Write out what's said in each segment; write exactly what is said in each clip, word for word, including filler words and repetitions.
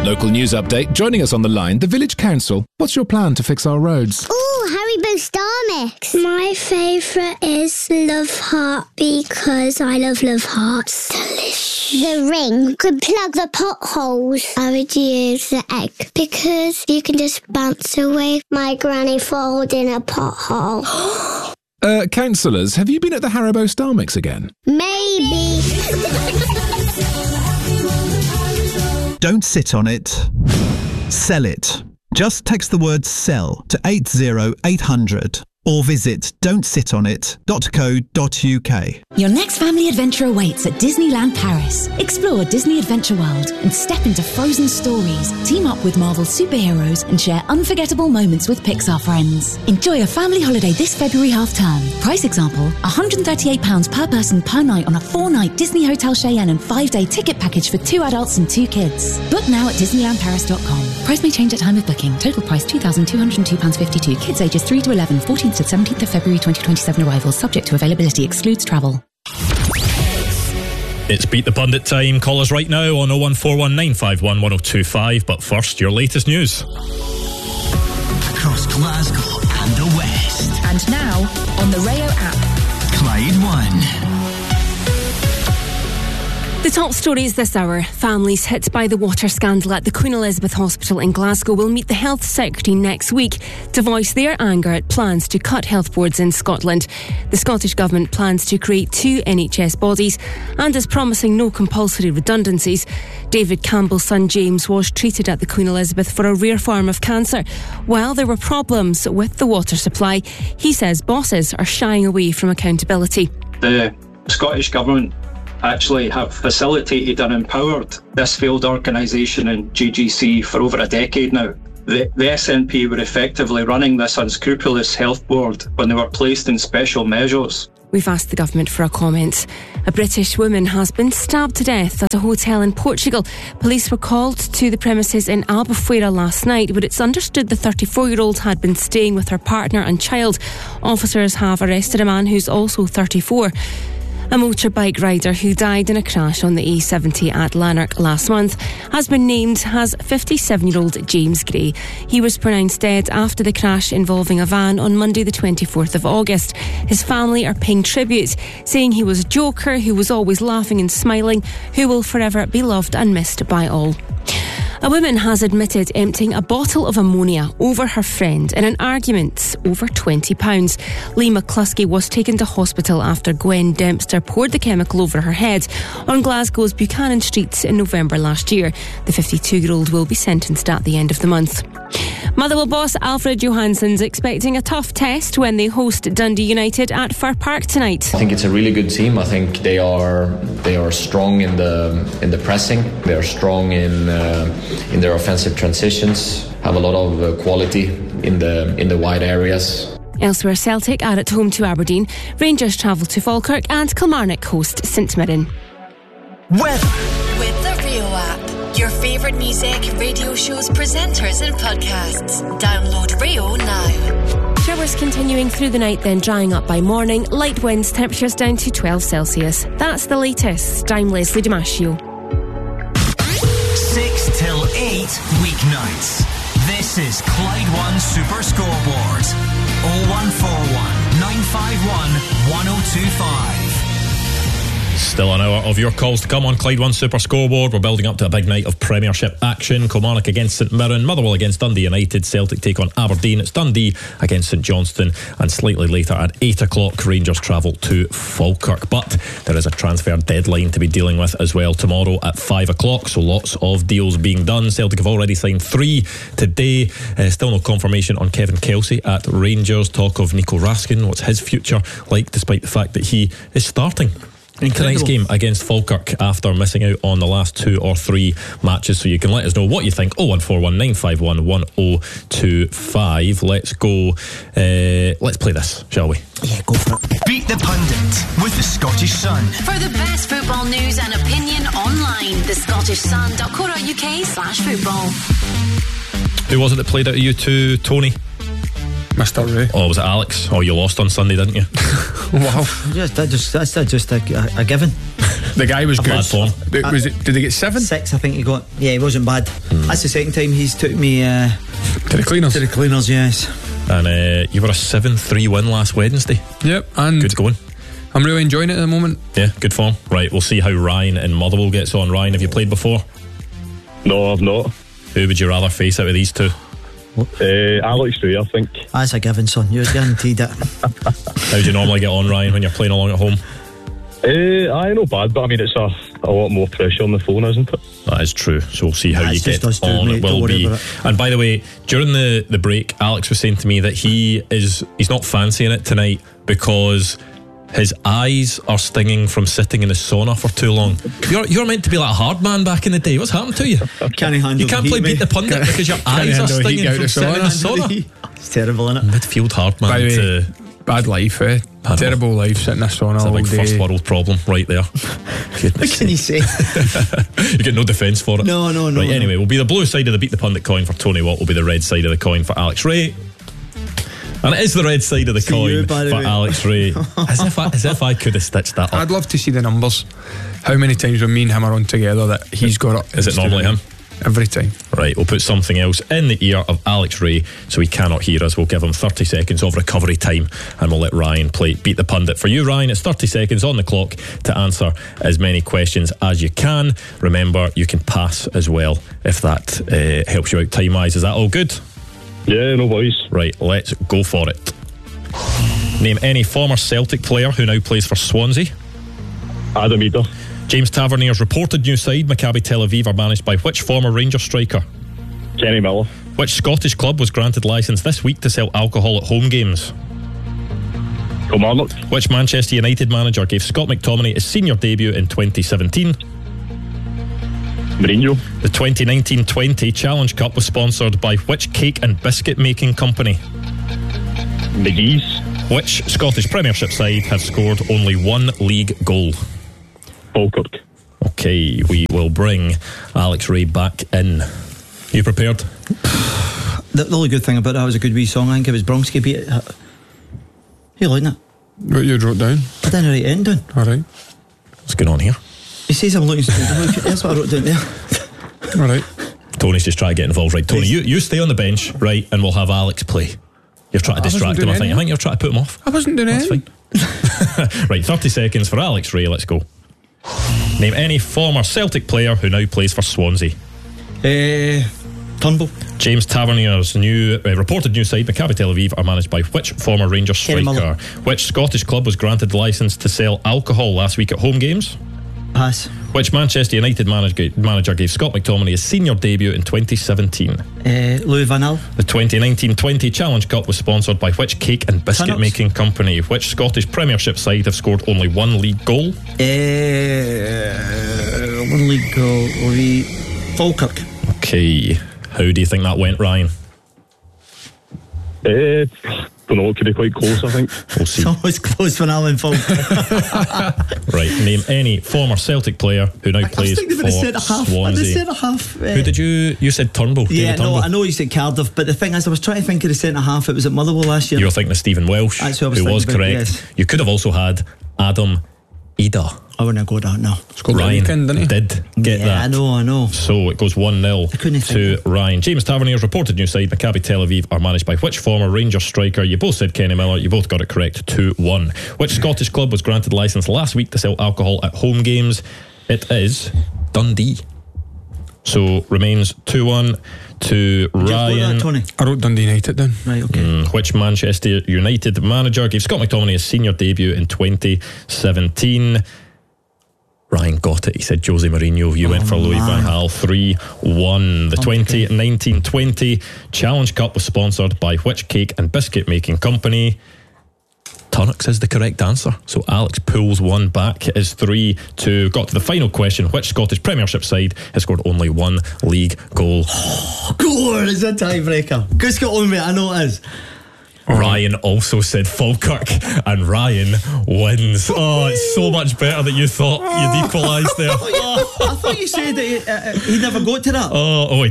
Local news update. Joining us on the line, the Village Council. What's your plan to fix our roads? Ooh, Haribo Star Mix. My favourite is Love Heart because I love Love Hearts. Delicious. The ring could plug the potholes. I would use the egg because you can just bounce away my granny falls in a pothole. uh, councillors, have you been at the Haribo Star Mix again? Maybe. Don't sit on it. Sell it. Just text the word SELL to eight zero eight hundred or visit don't sit on it dot co dot uk. Your next family adventure awaits at Disneyland Paris. Explore Disney Adventure World and step into frozen stories. Team up with Marvel superheroes and share unforgettable moments with Pixar friends. Enjoy a family holiday this February half-term. Price example, one hundred thirty-eight pounds per person per night on a four-night Disney Hotel Cheyenne and five-day ticket package for two adults and two kids. Book now at disneyland paris dot com. Price may change at time of booking. Total price two thousand two hundred two pounds fifty-two. Kids ages three to eleven, fourteenth to seventeenth of February twenty twenty-seven arrivals. Subject to availability. Excludes travel. It's Beat the Pundit time. Call us right now on oh one four one nine five one one oh two five. But first, your latest news. Across Glasgow and the West. And now, on the Rayo app. Clyde One. The top stories this hour. Families hit by the water scandal at the Queen Elizabeth Hospital in Glasgow will meet the Health Secretary next week to voice their anger at plans to cut health boards in Scotland. The Scottish Government plans to create two N H S bodies and is promising no compulsory redundancies. David Campbell's son James was treated at the Queen Elizabeth for a rare form of cancer. While there were problems with the water supply, he says bosses are shying away from accountability. The Scottish Government actually have facilitated and empowered this failed organisation in G G C for over a decade now. The, the S N P were effectively running this unscrupulous health board when they were placed in special measures. We've asked the government for a comment. A British woman has been stabbed to death at a hotel in Portugal. Police were called to the premises in Albufeira last night, but it's understood the thirty-four-year-old had been staying with her partner and child. Officers have arrested a man who's also thirty-four. A motorbike rider who died in a crash on the A seventy at Lanark last month has been named as fifty-seven-year-old James Gray. He was pronounced dead after the crash involving a van on Monday the twenty-fourth of August. His family are paying tribute, saying he was a joker who was always laughing and smiling, who will forever be loved and missed by all. A woman has admitted emptying a bottle of ammonia over her friend in an argument over twenty pounds. Lee McCluskey was taken to hospital after Gwen Dempster poured the chemical over her head on Glasgow's Buchanan Street in November last year. The fifty-two-year-old will be sentenced at the end of the month. Motherwell boss Alfred Johansson's expecting a tough test when they host Dundee United at Fir Park tonight. I think it's a really good team. I think they are they are strong in the in the pressing. They are strong in uh, in their offensive transitions. Have a lot of uh, quality in the in the wide areas. Elsewhere, Celtic are at home to Aberdeen. Rangers travel to Falkirk and Kilmarnock host St Mirren. Weather with the Rio app. Your favourite music, radio shows, presenters and podcasts. Download Rio now. Showers continuing through the night, then drying up by morning. Light winds, temperatures down to twelve Celsius. That's the latest. I'm Leslie Damasio. six till eight weeknights. This is Clyde One Super Scoreboard. oh one four one nine five one one oh two five. Still an hour of your calls to come on Clyde One Super Scoreboard. We're building up to a big night of Premiership action. Kilmarnock against St Mirren, Motherwell against Dundee United, Celtic take on Aberdeen. It's Dundee against St Johnstone, and slightly later at eight o'clock Rangers travel to Falkirk. But there is a transfer deadline to be dealing with as well tomorrow at five o'clock, so lots of deals being done. Celtic have already signed three today. Uh, still no confirmation on Kevin Kelsey at Rangers. Talk of Nico Raskin. What's his future like, despite the fact that he is starting in tonight's game against Falkirk after missing out on the last two or three matches? So you can let us know what you think. oh one four one nine five one one oh two five. Let's go. Uh, let's play this, shall we? Yeah, go for it. Beat the Pundit with the Scottish Sun. For the best football news and opinion online, the scottish sun dot co dot uk slash football. Who was it that played out of you two, Tony? Mister Ray. Oh, was it Alex? Oh, you lost on Sunday, didn't you? Wow. Just, that just, that's just a, a, a given. The guy was A good. bad form. Did, was it, did he get seven? Six, I think he got. Yeah, he wasn't bad. Mm. That's the second time he's took me uh, to the cleaners. To the cleaners, yes. And uh, you were a seven three win last Wednesday. Yep, and good going. I'm really enjoying it at the moment. Yeah, good form. Right, we'll see how Ryan in Motherwell gets on. Ryan, have you played before? No, I've not. Who would you rather face out of these two? Uh, Alex Ray, I think. That's a given, son. You're guaranteed it. How do you normally get on, Ryan, when you're playing along at home? Uh, I know bad, but I mean, it's a, a lot more pressure on the phone, isn't it? That is true. So we'll see how That's you get us on. too, It will be. It. And by the way, during the, the break, Alex was saying to me that he is he's not fancying it tonight because his eyes are stinging from sitting in the sauna for too long. You're you're meant to be like a hard man back in the day. What's happened to you? Can't handle You can't the play heat, Beat the Pundit Can't- because your Can't eyes are handle the heat stinging out from the sitting in the sauna. sauna. It's terrible, isn't it? Midfield hard man By the way, to... bad life, eh? Terrible life sitting in the sauna It's a all big day. first world problem right there. What can you say? You get no defence for it. No, no, no. Right, no. anyway, we'll be the blue side of the Beat the Pundit coin for Tony Watt, will be the red side of the coin for Alex Ray. And it is the red side of the See coin you, by the for way. Alex Ray. As if I, as if I could have stitched that up. I'd love to see the numbers. How many times when me and him are on together that he's got it? Is it normally him? Every time. Right, we'll put something else in the ear of Alex Ray so he cannot hear us. We'll give him thirty seconds of recovery time and we'll let Ryan play Beat the Pundit. For you, Ryan, it's thirty seconds on the clock to answer as many questions as you can. Remember, you can pass as well if that uh, helps you out time-wise. Is that all good? Yeah, no worries. Right, let's go for it. Name any former Celtic player who now plays for Swansea. Adam Eder. James Tavernier's reported new side, Maccabi Tel Aviv, are managed by which former Rangers striker? Kenny Miller. Which Scottish club was granted licence this week to sell alcohol at home games? Kilmarnock. Which Manchester United manager gave Scott McTominay his senior debut in twenty seventeen? Mourinho. The twenty nineteen twenty Challenge Cup was sponsored by which cake and biscuit making company? McGee's. Which Scottish Premiership side has scored only one league goal? Falkirk. Okay, we will bring Alex Ray back in. You prepared? The, the only good thing about that was a good wee song. I think it was Bronski beat it. You like that? What you wrote down? I didn't write it in down. Alright. What's going on here? He says I'm looking stupid. That's what I wrote down there. Alright. Tony's just trying to get involved. Right, Tony, you, you stay on the bench, right, and we'll have Alex play. You're trying to I wasn't distract him, doing I think. I anything. think you're trying to put him off. I wasn't doing That's anything. fine. Right, thirty seconds for Alex Ray. Let's go. Name any former Celtic player who now plays for Swansea. Uh, Turnbull. James Tavernier's new uh, reported new side, Maccabi Tel Aviv, are managed by which former Rangers Kenny striker? Which Scottish club was granted licence to sell alcohol last week at home games? Pass. Which Manchester United manager, manager gave Scott McTominay his senior debut in twenty seventeen? Uh, Louis Van Gaal. The twenty nineteen twenty Challenge Cup was sponsored by which cake and biscuit Tunnocks. making company? Which Scottish Premiership side have scored only one league goal? Uh, one league goal. Will be Falkirk. Okay, how do you think that went, Ryan? Uh, don't know, it could be quite close, I think. We'll see. It's always close when Alan Falkirk. Right, name any former Celtic player who now I was plays thinking for about the centre half. And the Swansea. centre half. Uh, Who did you? You said Turnbull. Yeah, David no, Turnbull. I know he's at Cardiff, but the thing is, I was trying to think of the centre half. It was at Motherwell last year. You were thinking of Stephen Welsh, That's who I was who was thinking about, correct. yes. You could have also had Adam Ida. I wouldn't go down now. Ryan weekend, didn't he? did get Yeah, that. I know, I know. So it goes one nil couldn't to think Ryan. James Tavernier's reported new side, Maccabi Tel Aviv, are managed by which former Rangers striker? You both said Kenny Miller. You both got it correct. two one. Which Scottish club was granted licence last week to sell alcohol at home games? It is Dundee. So remains two one to Did you have Ryan. that, Tony? I wrote Dundee United down. Right, okay. Mm, which Manchester United manager gave Scott McTominay his senior debut in twenty seventeen? Ryan got it. He said Jose Mourinho. You Oh, went for Louis man. Van Gaal. three one. The twenty nineteen twenty Challenge Cup was sponsored by which cake and biscuit making company? Tunnocks is the correct answer. So Alex pulls one back. It is three two. Got to the final question. Which Scottish Premiership side has scored only one league goal? Go on, it's a tiebreaker. Good Scotland, mate, I know it is. Ryan also said Falkirk, and Ryan wins. Oh, it's so much better that you thought you'd equalised there. I thought you said that he, uh, he never got to that. Oh, oh, he did.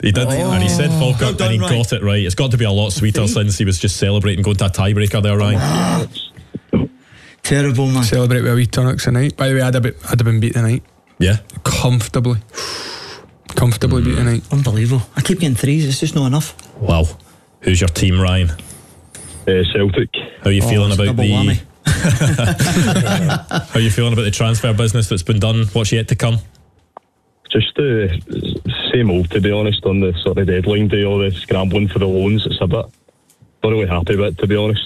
He did, Oh. and he said Falkirk, Well done, and he Ryan. got it right. It's got to be a lot sweeter since he was just celebrating going to a tiebreaker there, Ryan. Terrible, man. Celebrate with a wee Tunnocks tonight. By the way, I'd have, been, I'd have been beat tonight. Yeah. Comfortably. Comfortably Mm. beat tonight. Unbelievable. I keep getting threes, it's just not enough. Wow. Who's your team, Ryan? Uh, Celtic. How are you Oh, feeling it's about double the whammy. How are you feeling about the transfer business that's been done? What's yet to come? Just the uh, same old, to be honest, on the sort of deadline day, all the scrambling for the loans. It's a bit, not really happy with it, to be honest.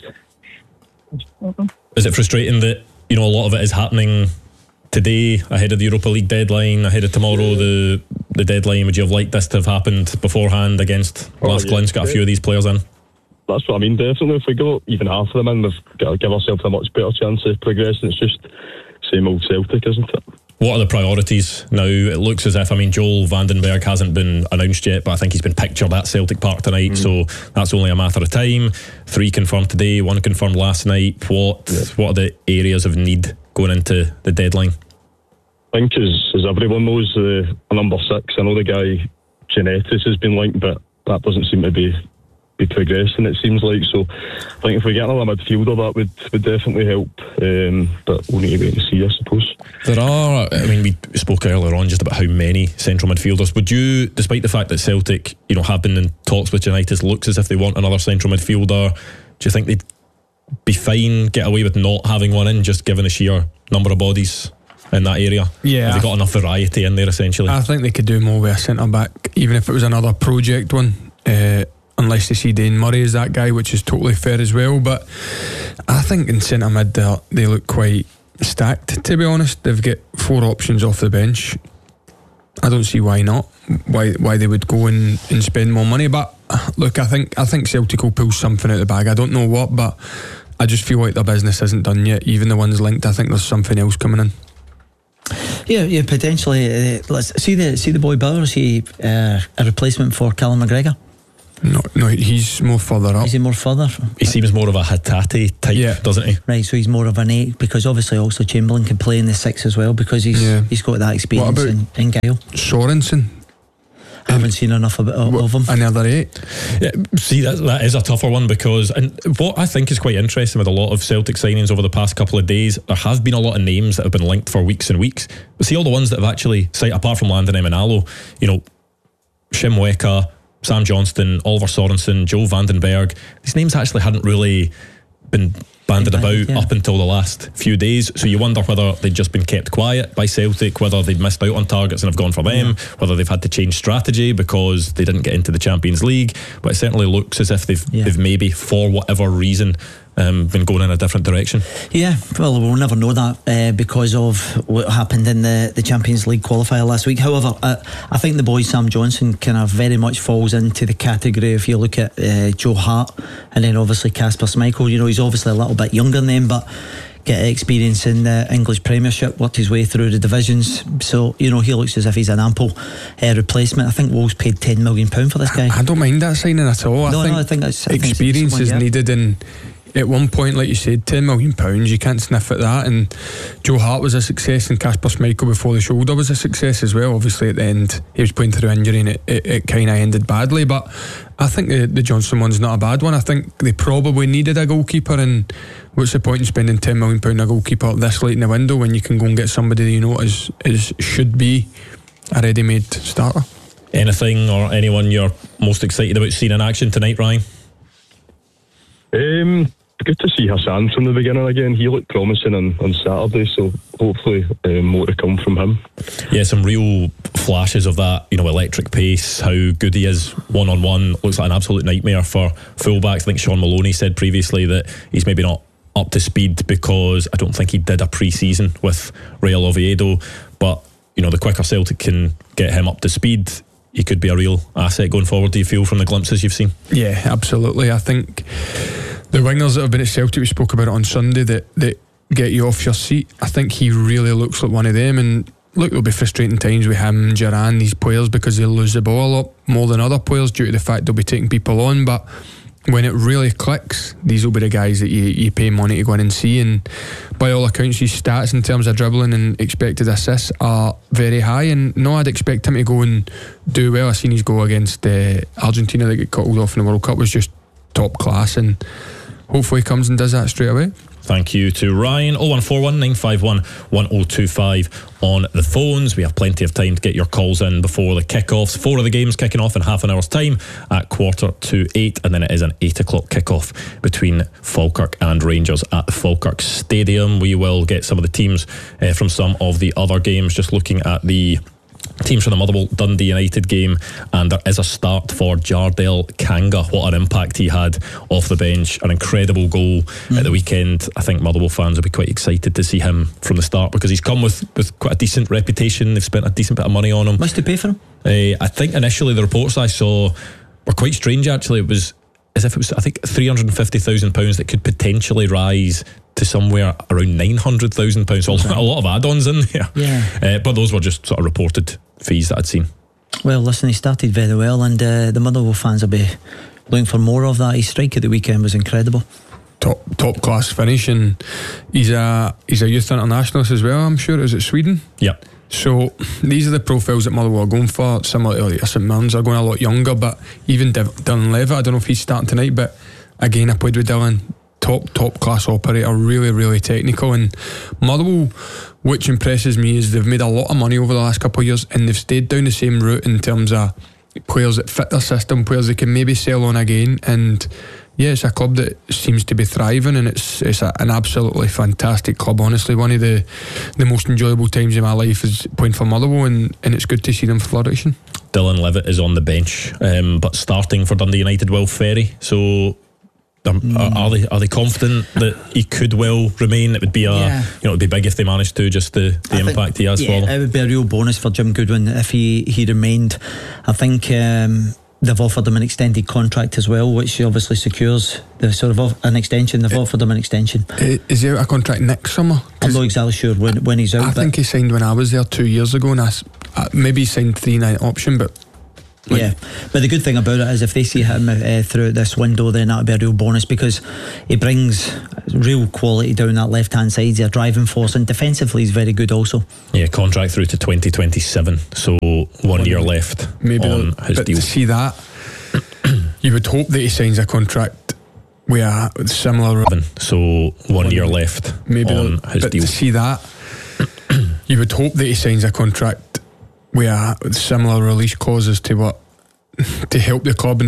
Is it frustrating that, you know, a lot of it is happening today ahead of the Europa League deadline, ahead of tomorrow, the the deadline? Would you have liked this to have happened beforehand against Oh, Rathglyn's yeah. got a few of these players in? That's what I mean, definitely. If we go even half of them in, we've got to give ourselves a much better chance of progressing. It's just same old Celtic, isn't it? What are the priorities now? It looks as if, I mean, Joel Vandenberg hasn't been announced yet, but I think he's been pictured at Celtic Park tonight, mm. so that's only a matter of time. Three confirmed today, one confirmed last night. What yeah. what are the areas of need going into the deadline? I think, as, as everyone knows, the uh, number six, I know the guy Genetis has been linked, but that doesn't seem to be be progressing, it seems like. So I think if we get another midfielder, that would, would definitely help, um, but we'll need to wait and see, I suppose. There are, I mean, we spoke earlier on just about how many central midfielders. Would you, despite the fact that Celtic, you know, have been in talks with United, looks as if they want another central midfielder, do you think they'd be fine, get away with not having one in, just given the sheer number of bodies in that area? Yeah. Have they got enough variety in there, essentially? I think they could do more with a centre back, even if it was another project one. Uh, unless they see Dane Murray as that guy, which is totally fair as well. But I think in centre mid they look quite stacked, to be honest. They've got four options off the bench. I don't see why not, why why they would go and, and spend more money. But look, I think I think Celtic will pull something out of the bag. I don't know what, but I just feel like their business isn't done yet. Even the ones linked, I think there's something else coming in. Yeah, yeah, potentially. Uh, let's see the see the boy Bauer. Is he uh, a replacement for Callum McGregor? No, no, he's more further up. Is he more further? He seems more of a Hatate type, yeah. doesn't he? Right, so he's more of an eight, because obviously also Chamberlain can play in the six as well, because he's yeah. he's got that experience in, in Gale. Sorensen? I haven't seen enough of, of, of him. Another eight. Yeah, see, that that is a tougher one, because, and what I think is quite interesting with a lot of Celtic signings over the past couple of days, there have been a lot of names that have been linked for weeks and weeks. But see, all the ones that have actually, say, apart from Landon Emenalo, you know, Shimweka, Sam Johnston, Oliver Sorensen, Joe Vandenberg, these names actually hadn't really been banded about yeah. up until the last few days, so you wonder whether they'd just been kept quiet by Celtic, whether they'd missed out on targets and have gone for them, yeah. whether they've had to change strategy because they didn't get into the Champions League. But it certainly looks as if they've, yeah. they've maybe, for whatever reason, um, been going in a different direction. Yeah, well, we'll never know that uh, because of what happened in the, the Champions League qualifier last week. However, uh, I think the boy Sam Johnson kind of very much falls into the category. If you look at uh, Joe Hart and then obviously Kasper Schmeichel, you know, he's obviously a little bit younger than them, but get experience in the English Premiership, worked his way through the divisions, so you know he looks as if he's an ample uh, replacement. I think Wolves paid ten million pounds for this guy. I don't mind that signing at all. No, I think, no, I think that's I experience think is yeah. needed, and at one point, like you said, ten million pounds, you can't sniff at that. And Joe Hart was a success, and Kasper Schmeichel before the shoulder was a success as well. Obviously at the end he was playing through injury and it, it, it kind of ended badly, but I think the, the Johnson one's not a bad one. I think they probably needed a goalkeeper, and what's the point in spending ten million pounds on a goalkeeper this late in the window when you can go and get somebody that you know is, is should be a ready-made starter? Anything or anyone you're most excited about seeing in action tonight, Ryan? Um, good to see Hassan from the beginning again. He looked promising on, on Saturday, so hopefully um, more to come from him. Yeah, some real flashes of that, you know, electric pace, how good he is one-on-one. Looks like an absolute nightmare for fullbacks. I think Sean Maloney said previously that he's maybe not up to speed because I don't think he did a pre-season with Real Oviedo, but you know, the quicker Celtic can get him up to speed, he could be a real asset going forward. Do you feel from the glimpses you've seen? Yeah, absolutely. I think the wingers that have been at Celtic, we spoke about it on Sunday, that, that get you off your seat, I think he really looks like one of them. And look, there'll be frustrating times with him, Duran, these players, because they'll lose the ball a lot more than other players due to the fact they'll be taking people on, but when it really clicks, these will be the guys that you, you pay money to go in and see. And by all accounts, his stats in terms of dribbling and expected assists are very high. And no, I'd expect him to go and do well. I seen his goal against uh, Argentina that got called off in the World Cup was just top class, and hopefully he comes and does that straight away. Thank you to Ryan. oh one four one, nine five one, one oh two five on the phones. We have plenty of time to get your calls in before the kick-offs. Four of the games kicking off in half an hour's time at quarter to eight, and then it is an eight o'clock kick-off between Falkirk and Rangers at the Falkirk Stadium. We will get some of the teams uh, from some of the other games, just looking at the teams from the Motherwell Dundee United game, and there is a start for Jardel Kanga. What an impact he had off the bench. An incredible goal mm. at the weekend. I think Motherwell fans will be quite excited to see him from the start, because he's come with, with quite a decent reputation. They've spent a decent bit of money on him. Must they pay for him? Uh, I think initially the reports I saw were quite strange actually. It was as if it was, I think, three hundred fifty thousand pounds that could potentially rise to somewhere around nine hundred thousand pounds. So okay. a lot of add-ons in there. Yeah. Uh, but those were just sort of reported fees that I'd seen. Well, listen, he started very well, and uh, the Motherwell fans will be looking for more of that. His strike at the weekend was incredible. Top top class finish, and he's a he's a youth internationalist as well. I'm sure. Is it Sweden? Yep. So these are the profiles that Motherwell are going for. Similar to St Mirren's are going a lot younger, but even Div- Dylan Levitt, I don't know if he's starting tonight, but again, I played with Dylan. Top top class operator, really really technical. And Motherwell, which impresses me, is they've made a lot of money over the last couple of years, and they've stayed down the same route in terms of players that fit their system, players they can maybe sell on again. And yeah, it's a club that seems to be thriving, and it's it's a, an absolutely fantastic club. Honestly, one of the the most enjoyable times in my life is playing for Motherwell, and, and it's good to see them flourishing. Dylan Levitt is on the bench, um, but starting for Dundee United, Will Ferry. So um, mm. are, are they are they confident that he could well remain? It would be a yeah. you know it'd be big if they managed to, just the, the impact think, he has yeah, for them. It would be a real bonus for Jim Goodwin if he he remained. I think. Um, They've offered him an extended contract as well, which obviously secures the sort of an extension. They've it, offered him an extension. Is he out of contract next summer? I'm not exactly sure when, when he's out. I think he signed when I was there two years ago, and I, maybe he signed three night option, but like, yeah. But the good thing about it is if they see him uh, through this window, then that'll be a real bonus, because he brings real quality down that left hand side. He's a driving force, and defensively he's very good also. Yeah, contract through to twenty twenty-seven, so one, one year left maybe on his but deal. To see that, you would hope that he signs a contract with a similar, so one, one year left maybe on his but deal. To see that, you would hope that he signs a contract with a similar release clauses to what to help the club